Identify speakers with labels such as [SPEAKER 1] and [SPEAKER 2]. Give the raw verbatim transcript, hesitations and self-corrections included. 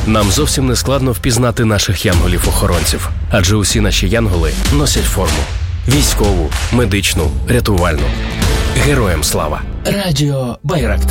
[SPEAKER 1] Нам зовсім не складно впізнати наших янголів-охоронців, адже усі наші янголи носять форму. Військову, медичну, рятувальну. Героям слава! Радіо Байрактар.